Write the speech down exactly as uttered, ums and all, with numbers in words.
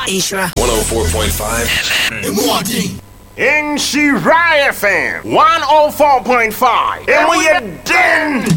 Ishra one oh four point five. In Shiraya F M one oh four point five. And we are done.